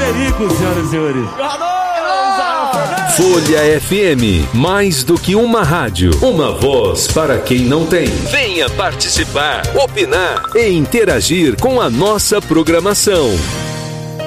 Frederico, senhoras e senhores. Folha FM, mais do que uma rádio, uma voz para quem não tem. Venha participar, opinar e interagir com a nossa programação.